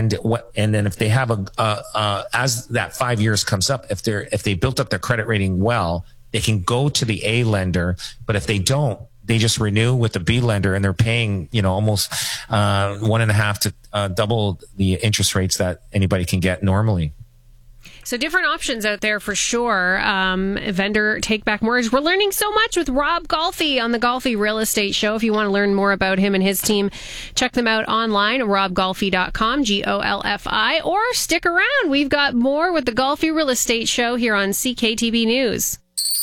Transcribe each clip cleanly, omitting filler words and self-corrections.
And then if they have as that 5 years comes up, if they built up their credit rating well, they can go to the A lender. But if they don't, they just renew with the B lender, and they're paying, almost 1.5 to double the interest rates that anybody can get normally. So different options out there for sure. Vendor take-back mortgage. We're learning so much with Rob Golfi on the Golfi Real Estate Show. If you want to learn more about him and his team, check them out online at robgolfi.com, GOLFI, or stick around. We've got more with the Golfi Real Estate Show here on CKTB News.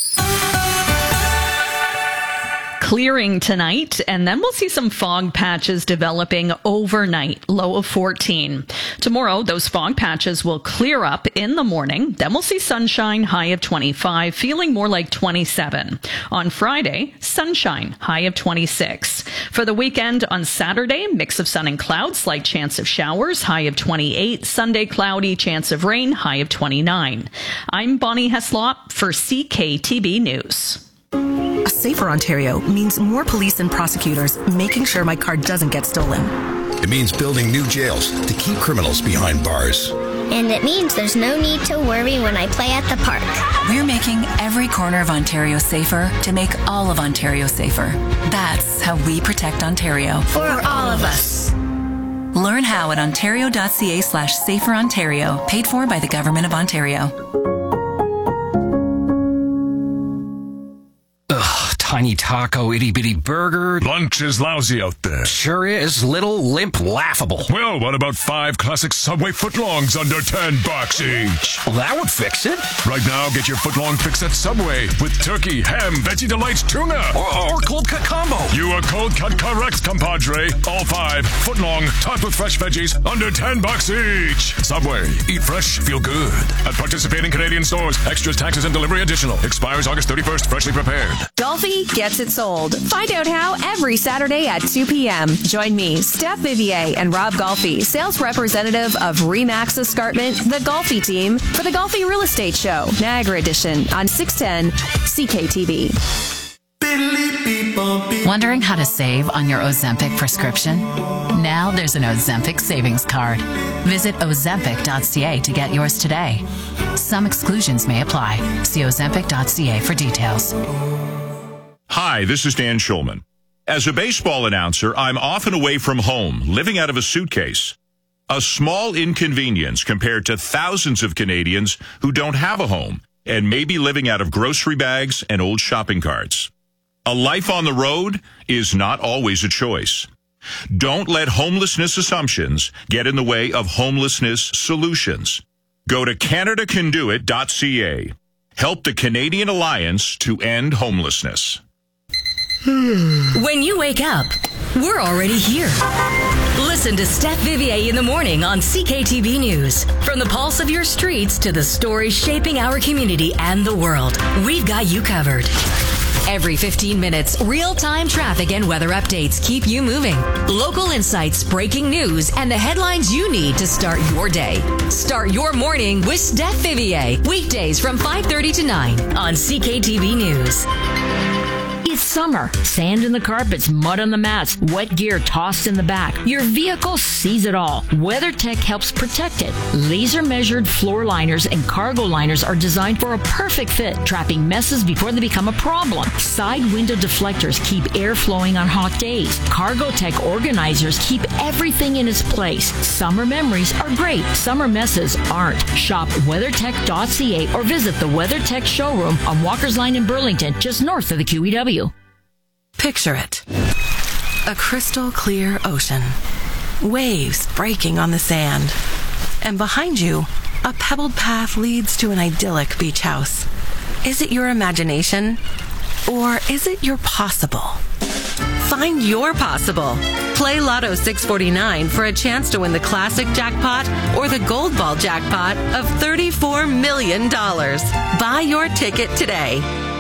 Clearing tonight, and then we'll see some fog patches developing overnight, low of 14. Tomorrow, those fog patches will clear up in the morning. Then we'll see sunshine, high of 25, feeling more like 27. On Friday, sunshine, high of 26. For the weekend, on Saturday, mix of sun and clouds, slight chance of showers, high of 28. Sunday, cloudy, chance of rain, high of 29. I'm Bonnie Heslop for CKTB News. A safer Ontario means more police and prosecutors making sure my car doesn't get stolen. It means building new jails to keep criminals behind bars. And it means there's no need to worry when I play at the park. We're making every corner of Ontario safer to make all of Ontario safer. That's how we protect Ontario. For all of us. Learn how at ontario.ca/saferontario, paid for by the Government of Ontario. Tiny taco, itty-bitty burger. Lunch is lousy out there. Sure is. Little, limp, laughable. Well, what about 5 classic Subway footlongs under $10 each? Well, that would fix it. Right now, get your footlong fix at Subway with turkey, ham, Veggie Delights, tuna. Or cold cut combo. You are cold cut correct, compadre. All 5 footlong, topped with fresh veggies, under $10 each. Subway. Eat fresh, feel good. At participating Canadian stores. Extras, taxes, and delivery additional. Expires August 31st. Freshly prepared. Golfi gets it sold. Find out how every Saturday at 2 p.m. Join me, Steph Vivier, and Rob Golfi, sales representative of Remax Escarpment, the Golfi team, for the Golfi Real Estate Show, Niagara Edition, on 610 CKTV. Wondering how to save on your Ozempic prescription? Now there's an Ozempic savings card. Visit ozempic.ca to get yours today. Some exclusions may apply. See ozempic.ca for details. Hi, this is Dan Schulman. As a baseball announcer, I'm often away from home, living out of a suitcase. A small inconvenience compared to thousands of Canadians who don't have a home and may be living out of grocery bags and old shopping carts. A life on the road is not always a choice. Don't let homelessness assumptions get in the way of homelessness solutions. Go to CanadaCanDoIt.ca. Help the Canadian Alliance to end homelessness. When you wake up, we're already here. Listen to Steph Vivier in the morning on CKTB News. From the pulse of your streets to the stories shaping our community and the world, we've got you covered. Every 15 minutes, real-time traffic and weather updates keep you moving. Local insights, breaking news, and the headlines you need to start your day. Start your morning with Steph Vivier. Weekdays from 5:30 to 9 on CKTB News. It's summer. Sand in the carpets, mud on the mats, wet gear tossed in the back. Your vehicle sees it all. WeatherTech helps protect it. Laser-measured floor liners and cargo liners are designed for a perfect fit, trapping messes before they become a problem. Side window deflectors keep air flowing on hot days. CargoTech organizers keep everything in its place. Summer memories are great. Summer messes aren't. Shop WeatherTech.ca or visit the WeatherTech showroom on Walker's Line in Burlington, just north of the QEW. Picture it. A crystal clear ocean. Waves breaking on the sand. And behind you, a pebbled path leads to an idyllic beach house. Is it your imagination? Or is it your possible? Find your possible. Play Lotto 649 for a chance to win the classic jackpot or the gold ball jackpot of $34 million. Buy your ticket today.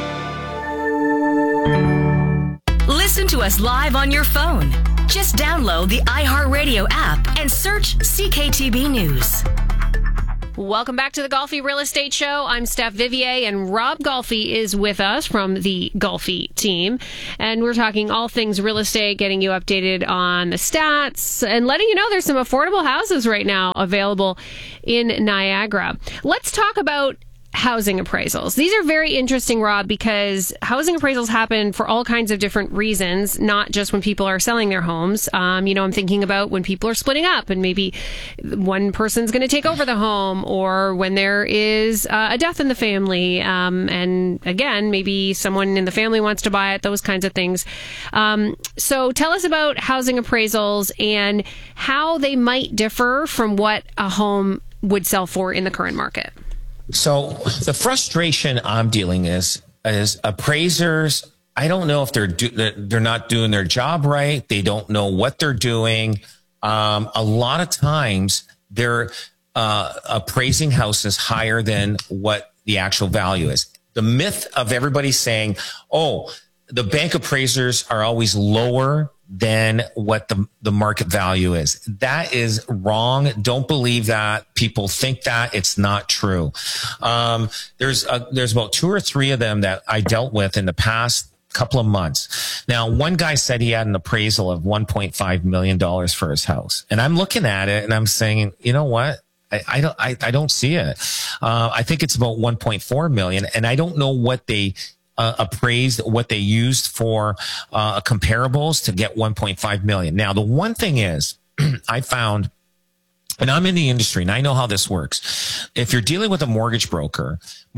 Listen to us live on your phone. Just download the iHeartRadio app and search CKTB News. Welcome back to the Golfy Real Estate Show. I'm Steph Vivier, and Rob Golfy is with us from the Golfy team. And we're talking all things real estate, getting you updated on the stats, and letting you know there's some affordable houses right now available in Niagara. Let's talk about housing appraisals. These are very interesting, Rob, because housing appraisals happen for all kinds of different reasons, not just when people are selling their homes. I'm thinking about when people are splitting up and maybe one person's going to take over the home, or when there is a death in the family. And again, maybe someone in the family wants to buy it, those kinds of things. So tell us about housing appraisals and how they might differ from what a home would sell for in the current market. So the frustration I'm dealing is appraisers. I don't know if they're not doing their job right. They don't know what they're doing. A lot of times they're appraising houses higher than what the actual value is. The myth of everybody saying, "Oh, the bank appraisers are always lower than what the market value is." That is wrong. Don't believe that. People think that. It's not true. There's about 2 or 3 of them that I dealt with in the past couple of months. Now, one guy said he had an appraisal of $1.5 million for his house. And I'm looking at it and I'm saying, you know what? I don't see it. I think it's about 1.4 million. And I don't know what they appraised, what they used for comparables to get 1.5 million. Now, the one thing is, I found, and I'm in the industry and I know how this works. If you're dealing with a mortgage brokers,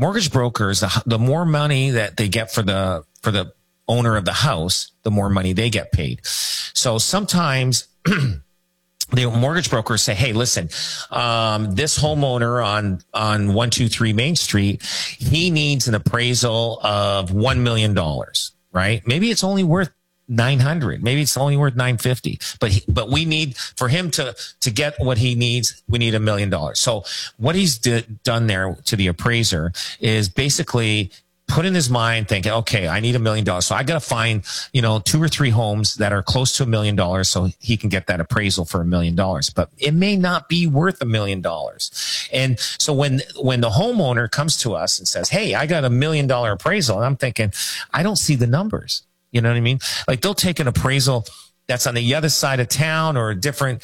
the more money that they get for the owner of the house, the more money they get paid. So sometimes the mortgage brokers say, "Hey, listen, this homeowner on 123 Main Street, he needs an appraisal of $1 million, right? Maybe it's only worth 900. Maybe it's only worth 950. But we need, for him to get what he needs, we need $1 million." So what he's done there to the appraiser is basically put in his mind thinking, okay, I need $1 million. So I got to find, 2 or 3 homes that are close to $1 million so he can get that appraisal for $1 million. But it may not be worth $1 million. And so when the homeowner comes to us and says, "Hey, I got $1 million appraisal," and I'm thinking, I don't see the numbers. You know what I mean? Like, they'll take an appraisal that's on the other side of town or different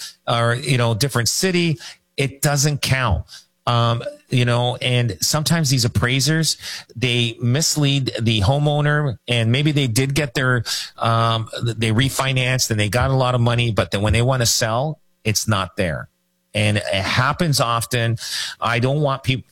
city. It doesn't count. And sometimes these appraisers, they mislead the homeowner, and maybe they did get they refinanced and they got a lot of money, but then when they want to sell, it's not there. And it happens often. I don't want people,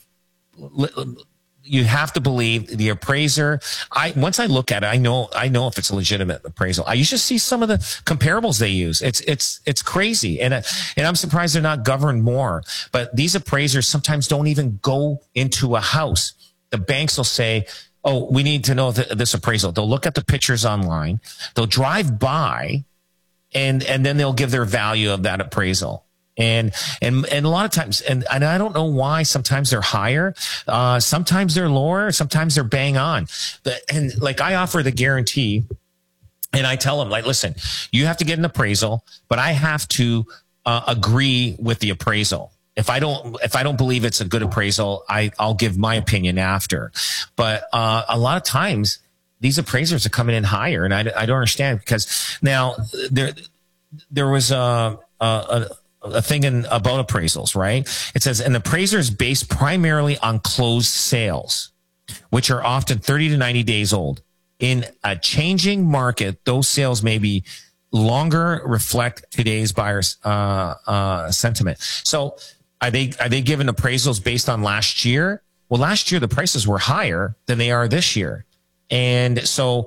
you have to believe the appraiser. Once I look at it, I know if it's a legitimate appraisal. I usually see some of the comparables they use. It's crazy. And I'm surprised they're not governed more. But these appraisers sometimes don't even go into a house. The banks will say, "Oh, we need to know this appraisal." They'll look at the pictures online. They'll drive by and then they'll give their value of that appraisal. And a lot of times, and I don't know why, sometimes they're higher, sometimes they're lower, sometimes they're bang on. And like, I offer the guarantee, and I tell them, like, listen, you have to get an appraisal, but I have to agree with the appraisal. If I don't believe it's a good appraisal, I'll give my opinion after. But a lot of times these appraisers are coming in higher, and I don't understand, because now there was a thing about appraisals, right? It says an appraiser is based primarily on closed sales, which are often 30 to 90 days old. In a changing market, those sales may be longer, reflect today's buyers' sentiment. So are they giving appraisals based on last year? Well, last year the prices were higher than they are this year. And so,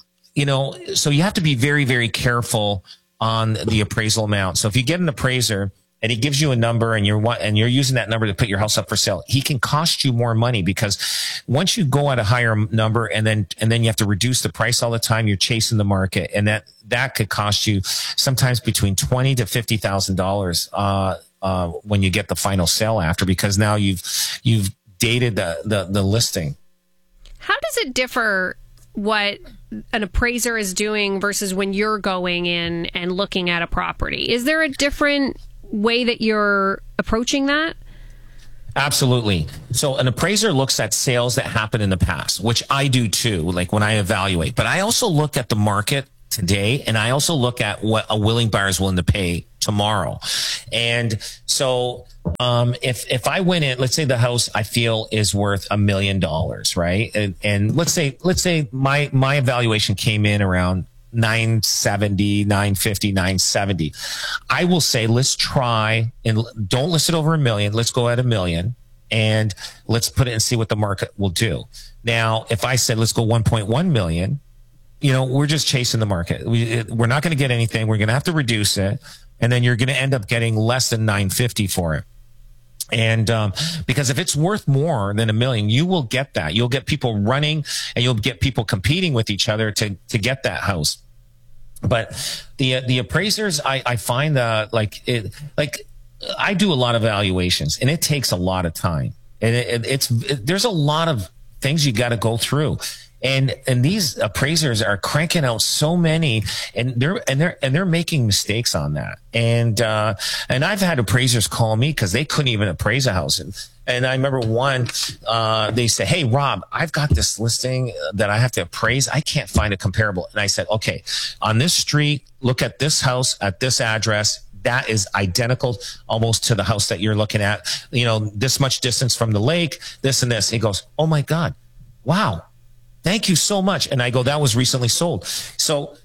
so you have to be very, very careful on the appraisal amount. So if you get an appraiser and he gives you a number and you're using that number to put your house up for sale, he can cost you more money, because once you go at a higher number and then you have to reduce the price all the time, you're chasing the market, and that could cost you sometimes between $20,000 to $50,000 when you get the final sale after, because now you've dated the listing. How does it differ what an appraiser is doing versus when you're going in and looking at a property? Is there a different way that you're approaching that? Absolutely. So an appraiser looks at sales that happened in the past, which I do too, like when I evaluate. But I also look at the market today, and I also look at what a willing buyer is willing to pay tomorrow. And so if I went in, let's say the house I feel is worth $1 million, right? And let's say my evaluation came in around 970, 950, 970. I will say, let's try and don't list it over $1 million. Let's go at $1 million and let's put it and see what the market will do. Now, if I said, let's go 1.1 million, we're just chasing the market. We're not going to get anything. We're going to have to reduce it. And then you're going to end up getting less than 950 for it. And because if it's worth more than $1 million, you will get that. You'll get people running and you'll get people competing with each other to get that house. But the appraisers, I find that I do a lot of valuations and it takes a lot of time. And there's a lot of things you got to go through. And these appraisers are cranking out so many, and they're making mistakes on that. And I've had appraisers call me because they couldn't even appraise a house. And I remember one, they said, "Hey, Rob, I've got this listing that I have to appraise. I can't find a comparable." And I said, "Okay, on this street, look at this house at this address. That is identical almost to the house that you're looking at. This much distance from the lake, this and this." He goes, "Oh my God, wow. Thank you so much." And I go, "That was recently sold." So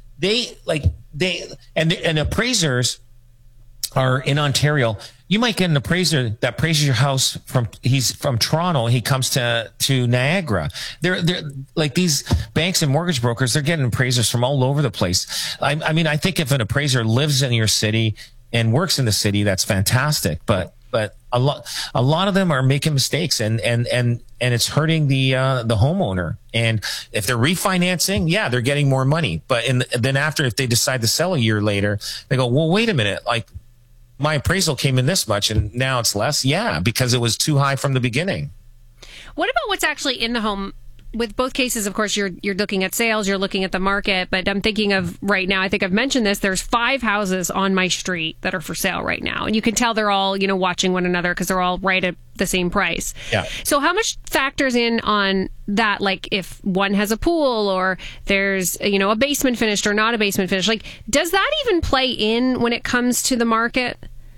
and appraisers are in Ontario. You might get an appraiser that appraises your house he's from Toronto. He comes to Niagara. They're like these banks and mortgage brokers. They're getting appraisers from all over the place. I mean, I think if an appraiser lives in your city and works in the city, that's fantastic. But a lot of them are making mistakes and it's hurting the homeowner. And if they're refinancing, yeah, they're getting more money. But then after, if they decide to sell a year later, they go, "Well, wait a minute, like my appraisal came in this much and now it's less." Yeah, because it was too high from the beginning. What about what's actually in the home? With both cases, of course, you're looking at sales, you're looking at the market, but I'm thinking of right now, I think I've mentioned this, there's 5 houses on my street that are for sale right now. And you can tell they're all, watching one another because they're all right at the same price. Yeah. So how much factors in on that? Like if one has a pool or there's, a basement finished or not a basement finished, like does that even play in when it comes to the market?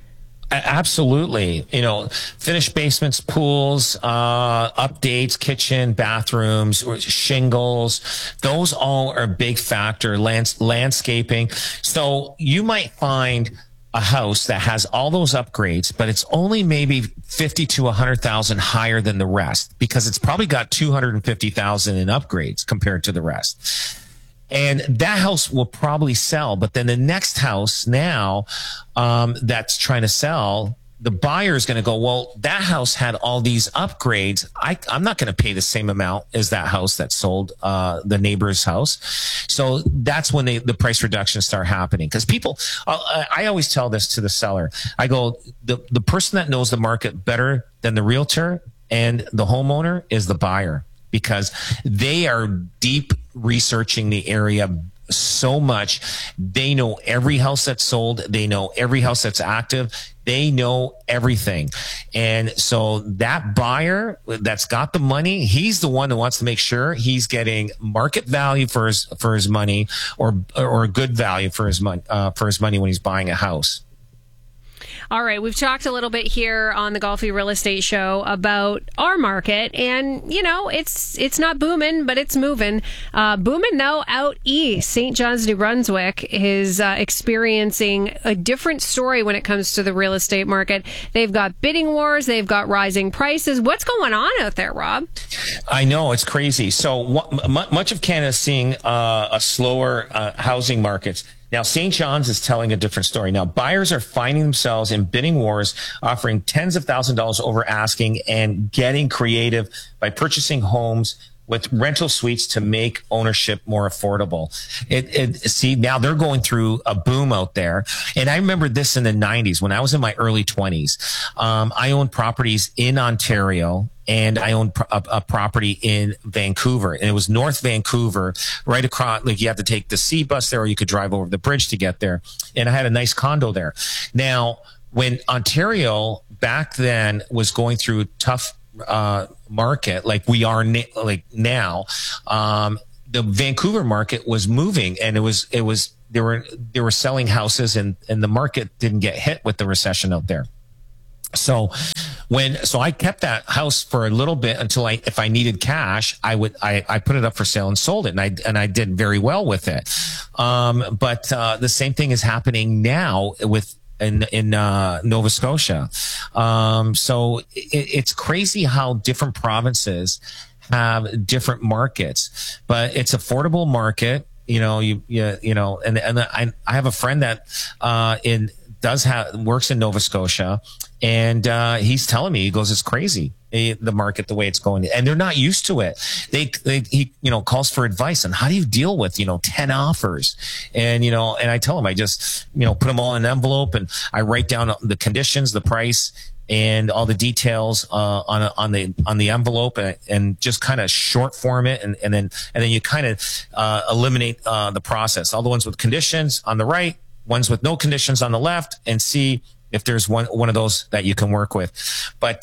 Absolutely. Finished basements, pools, updates, kitchen, bathrooms, shingles. Those all are a big factor. Landscaping. So you might find a house that has all those upgrades, but it's only maybe 50 to 100,000 higher than the rest because it's probably got 250,000 in upgrades compared to the rest. And that house will probably sell. But then the next house now that's trying to sell, the buyer is going to go, "Well, that house had all these upgrades. I'm not going to pay the same amount as that house that sold the neighbor's house." So that's when the price reductions start happening. Because people, I always tell this to the seller. I go, the person that knows the market better than the realtor and the homeowner is the buyer. Because they are deep researching the area so much. They know every house that's sold. They know every house that's active. They know everything. And so that buyer that's got the money, he's the one that wants to make sure he's getting market value for his money or a good value for his money when he's buying a house. All right, we've talked a little bit here on the Golfy Real Estate Show about our market, and it's not booming, but it's moving. Booming though out east, St. John's, New Brunswick is experiencing a different story when it comes to the real estate market. They've got bidding wars, they've got rising prices. What's going on out there, Rob? I know, it's crazy. So much of Canada is seeing a slower housing markets. Now, St. John's is telling a different story. Now, buyers are finding themselves in bidding wars, offering tens of thousands of dollars over asking and getting creative by purchasing homes with rental suites to make ownership more affordable. See, now they're going through a boom out there. And I remember this in the 90s when I was in my early 20s. I owned properties in Ontario. And I owned a property in Vancouver, and it was North Vancouver, right across, like you have to take the C bus there or you could drive over the bridge to get there. And I had a nice condo there. Now, when Ontario back then was going through a tough market like we are like now. The Vancouver market was moving, and they were selling houses, and the market didn't get hit with the recession out there. So I kept that house for a little bit until if I needed cash, I put it up for sale and sold it. And I did very well with it. But the same thing is happening now in Nova Scotia. So it's crazy how different provinces have different markets, but it's affordable market. And I have a friend that, works in Nova Scotia, and he's telling me, he goes, it's crazy, the market, the way it's going, and they're not used to it. He calls for advice on how do you deal with 10 offers, and I tell him, I just put them all in an envelope, and I write down the conditions, the price, and all the details on the envelope, and just kind of short form it, and then you kind of eliminate the process, all the ones with conditions on the right, ones with no conditions on the left, and see if there's one of those that you can work with. But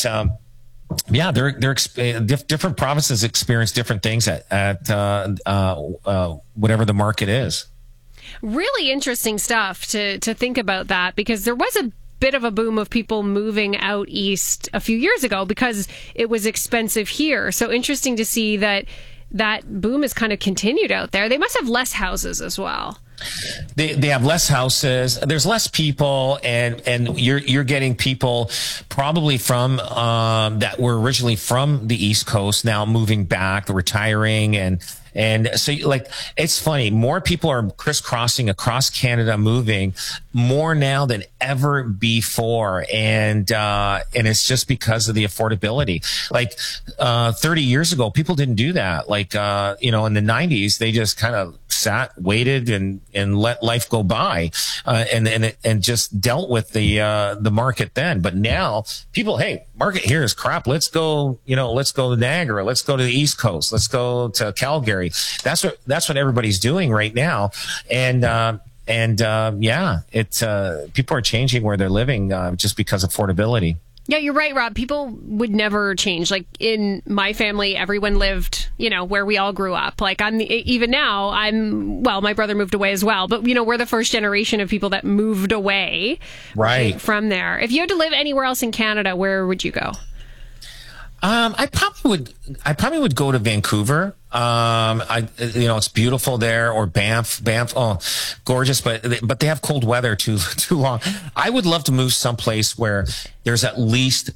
different provinces experience different things at whatever the market is. Really interesting stuff to think about that, because there was a bit of a boom of people moving out east a few years ago because it was expensive here. So interesting to see that boom has kind of continued out there. They must have less houses as well. They have less houses. There's less people, and you're getting people probably from that were originally from the East Coast now moving back, retiring, and so like it's funny. More people are crisscrossing across Canada, moving more now than ever before, and it's just because of the affordability. Like 30 years ago, people didn't do that. Like in the 90s, they just kind of sat, waited, and let life go by, and just dealt with the market then. But now people, hey, market here is crap. Let's go to Niagara. Let's go to the East Coast. Let's go to Calgary. That's what everybody's doing right now. And people are changing where they're living just because of affordability. Yeah, you're right, Rob. People would never change. Like in my family, everyone lived, where we all grew up. Like my brother moved away as well, but we're the first generation of people that moved away right from there. If you had to live anywhere else in Canada, where would you go? I probably would go to Vancouver. It's beautiful there, or Banff. Oh, gorgeous, but they have cold weather too long. I would love to move someplace where there's at least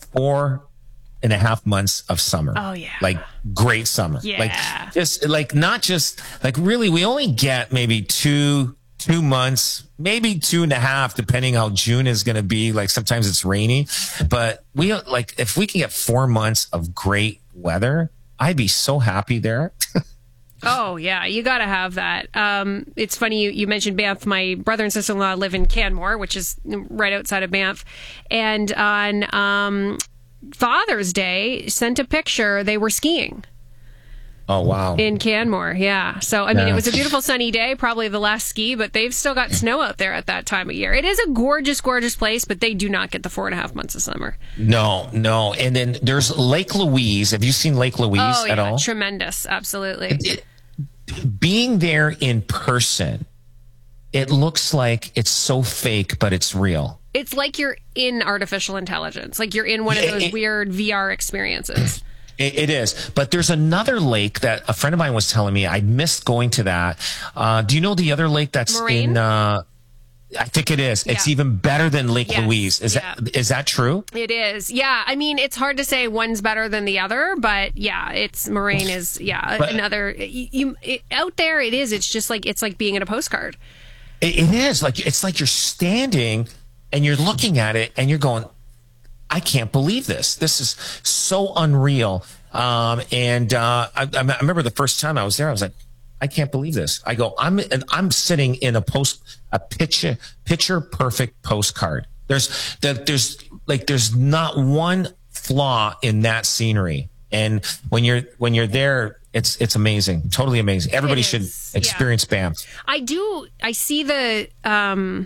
4.5 months of summer. Oh yeah. Like great summer. Yeah. Really, we only get maybe 2 months, maybe 2.5, depending how June is going to be. Like sometimes it's rainy, but if we can get 4 months of great weather, I'd be so happy there. Oh yeah, you got to have that. It's funny you mentioned Banff. My brother and sister-in-law live in Canmore, which is right outside of Banff, and on Father's Day sent a picture. They were skiing. Oh, wow. In Canmore, yeah. So, I mean, it was a beautiful sunny day, probably the last ski, but they've still got snow out there at that time of year. It is a gorgeous, gorgeous place, but they do not get the 4.5 months of summer. No. And then there's Lake Louise. Have you seen Lake Louise at all? Tremendous. Absolutely. Being there in person, it looks like it's so fake, but it's real. It's like you're in artificial intelligence, like you're in one of those weird VR experiences. It is. But there's another lake that a friend of mine was telling me. I missed going to that. Do you know the other lake that's Moraine? in... I think it is. Yeah. It's even better than Lake Louise. Is that true? It is. Yeah. I mean, it's hard to say one's better than the other, but yeah, Moraine is, another... out there, it is. It's just like, it's like being in a postcard. It is. It's like you're standing and you're looking at it and you're going... I can't believe this. This is so unreal. I remember the first time I was there, I was like, I can't believe this. I go, I'm sitting in a picture perfect postcard. There's not one flaw in that scenery. And when you're there, it's amazing. Totally amazing. Everybody should experience Banff. I see the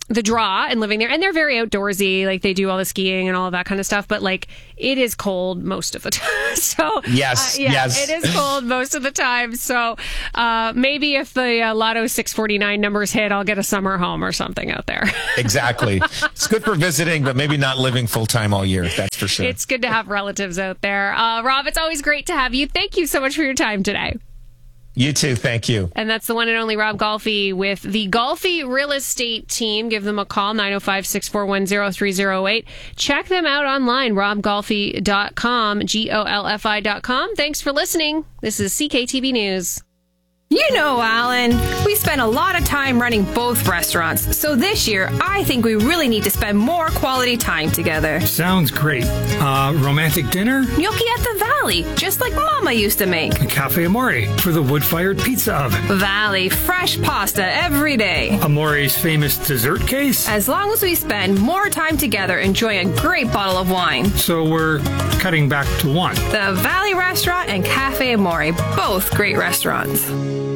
the draw and living there. And they're very outdoorsy. Like, they do all the skiing and all of that kind of stuff. But, like, it is cold most of the time. So, yes. It is cold most of the time. So, maybe if the Lotto 649 numbers hit, I'll get a summer home or something out there. Exactly. It's good for visiting, but maybe not living full time all year. That's for sure. It's good to have relatives out there. Rob, it's always great to have you. Thank you so much for your time today. You too. Thank you. And that's the one and only Rob Golfi with the Golfi Real Estate Team. Give them a call, 905-641-0308. Check them out online, robgolfi.com, GOLFI.com. Thanks for listening. This is CKTB News. You know, Alan, we spend a lot of time running both restaurants. So this year, I think we really need to spend more quality time together. Sounds great. Romantic dinner? Gnocchi at the Valley, just like Mama used to make. Cafe Amore for the wood-fired pizza oven. Valley, fresh pasta every day. Amore's famous dessert case? As long as we spend more time together enjoying a great bottle of wine. So we're cutting back to one. The Valley Restaurant and Cafe Amore, both great restaurants.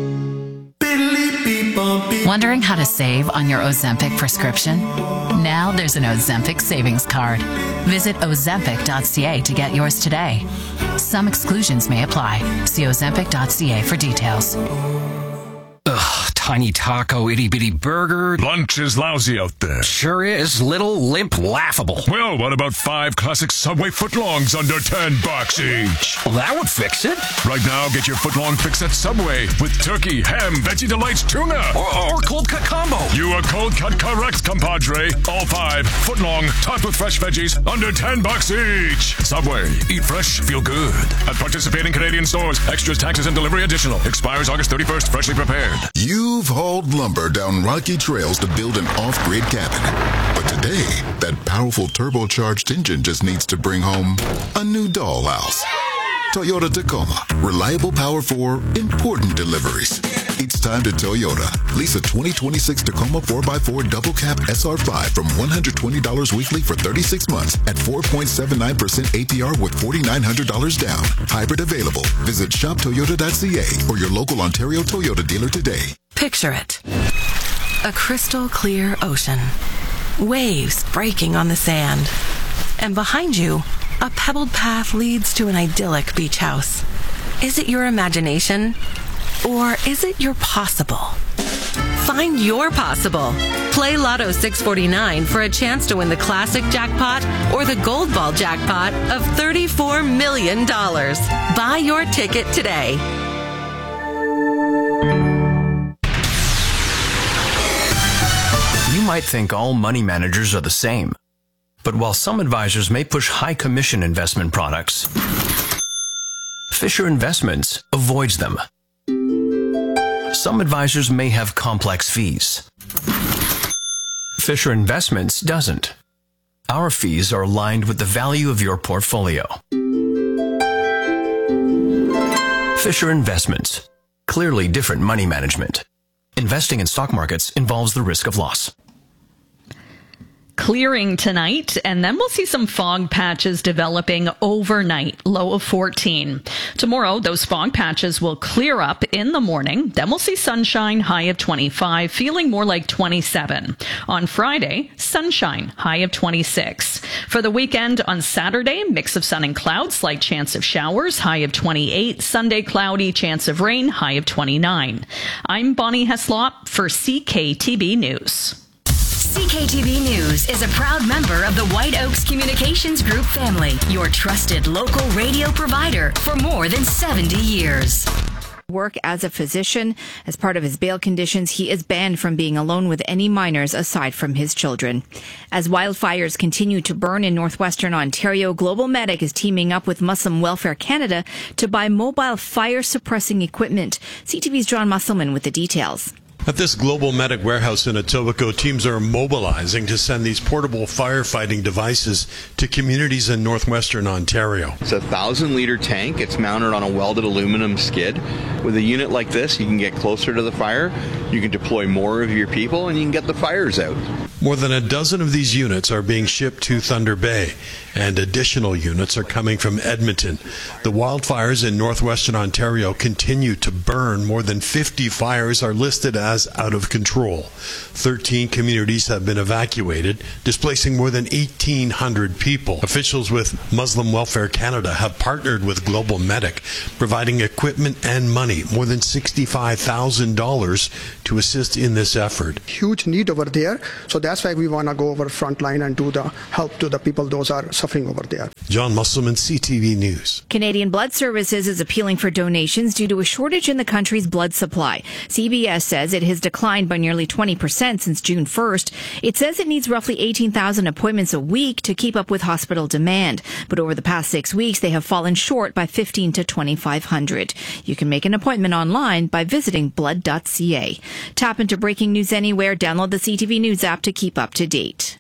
Wondering how to save on your Ozempic prescription? Now there's an Ozempic savings card. Visit Ozempic.ca to get yours today. Some exclusions may apply. See Ozempic.ca for details. Ugh, tiny taco, itty-bitty burger. Lunch is lousy out there. Sure is. Little, limp, laughable. Well, what about 5 classic Subway footlongs under $10 each? Well, that would fix it. Right now, get your footlong fix at Subway with turkey, ham, Veggie Delights, tuna. Or cold cut combo. You are cold cut correct, compadre. All 5 footlong, topped with fresh veggies, under $10 each. Subway. Eat fresh, feel good. At participating Canadian stores. Extras, taxes, and delivery additional. Expires August 31st. Freshly prepared. You've hauled lumber down rocky trails to build an off-grid cabin. But today, that powerful turbocharged engine just needs to bring home a new dollhouse. Toyota Tacoma. Reliable power for important deliveries. It's time to Toyota. Lease a 2026 Tacoma 4x4 double cab SR5 from $120 weekly for 36 months at 4.79% APR with $4,900 down. Hybrid available. Visit shoptoyota.ca or your local Ontario Toyota dealer today. Picture it. A crystal clear ocean. Waves breaking on the sand. And behind you, a pebbled path leads to an idyllic beach house. Is it your imagination? Or is it your possible? Find your possible. Play Lotto 649 for a chance to win the classic jackpot or the gold ball jackpot of $34 million. Buy your ticket today. You might think all money managers are the same. But while some advisors may push high commission investment products, Fisher Investments avoids them. Some advisors may have complex fees. Fisher Investments doesn't. Our fees are aligned with the value of your portfolio. Fisher Investments. Clearly different money management. Investing in stock markets involves the risk of loss. Clearing tonight, and then we'll see some fog patches developing overnight, low of 14. Tomorrow, those fog patches will clear up in the morning. Then we'll see sunshine, high of 25, feeling more like 27. On Friday, sunshine, high of 26. For the weekend, on Saturday, mix of sun and clouds, slight chance of showers, high of 28. Sunday, cloudy, chance of rain, high of 29. I'm Bonnie Heslop for CKTB News. CKTB News is a proud member of the White Oaks Communications Group family, your trusted local radio provider for more than 70 years. Work as a physician. As part of his bail conditions, he is banned from being alone with any minors aside from his children. As wildfires continue to burn in northwestern Ontario, Global Medic is teaming up with Muslim Welfare Canada to buy mobile fire-suppressing equipment. CTV's John Musselman with the details. At this Global Medic warehouse in Etobicoke, teams are mobilizing to send these portable firefighting devices to communities in northwestern Ontario. It's a 1,000-liter tank. It's mounted on a welded aluminum skid. With a unit like this, you can get closer to the fire, you can deploy more of your people, and you can get the fires out. More than a dozen of these units are being shipped to Thunder Bay. and additional units are coming from Edmonton. The wildfires in northwestern Ontario continue to burn. More than 50 fires are listed as out of control. 13 communities have been evacuated, displacing more than 1,800 people. Officials with Muslim Welfare Canada have partnered with Global Medic, providing equipment and money, more than $65,000 to assist in this effort. Huge need over there, so that's why we want to go over front line and do the help to the people those are suffering over there. John Musselman, CTV News. Canadian Blood Services is appealing for donations due to a shortage in the country's blood supply. CBS says it has declined by nearly 20% since June 1st. It says it needs roughly 18,000 appointments a week to keep up with hospital demand. But over the past 6 weeks, they have fallen short by 15 to 2,500. You can make an appointment online by visiting blood.ca. Tap into breaking news anywhere. Download the CTV News app to keep up to date.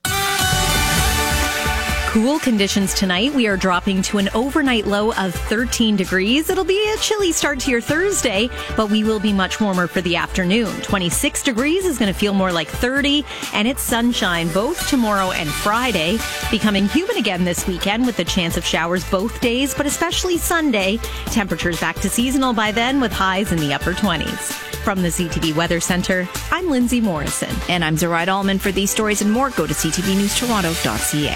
Cool conditions tonight. We are dropping to an overnight low of 13 degrees. It'll be a chilly start to your Thursday, but we will be much warmer for the afternoon. 26 degrees is going to feel more like 30, and it's sunshine both tomorrow and Friday. Becoming humid again this weekend with the chance of showers both days, but especially Sunday. Temperatures back to seasonal by then with highs in the upper 20s. From the CTV Weather Center, I'm Lindsay Morrison. And I'm Zoraida Allman. For these stories and more, go to ctvnewstoronto.ca.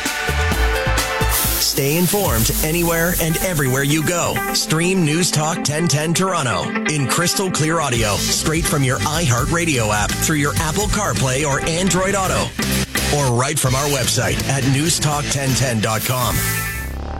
Stay informed anywhere and everywhere you go. Stream News Talk 1010 Toronto in crystal clear audio straight from your iHeartRadio app through your Apple CarPlay or Android Auto, or right from our website at newstalk1010.com.